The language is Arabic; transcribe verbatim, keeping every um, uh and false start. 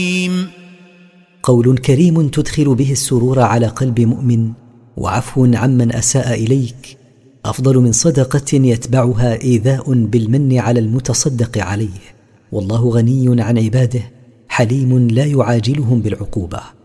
قول كريم تدخل به السرور على قلب مؤمن، وعفو عمن أساء إليك أفضل من صدقة يتبعها إيذاء بالمن على المتصدق عليه. والله غني عن عباده حليم لا يعاجلهم بالعقوبة.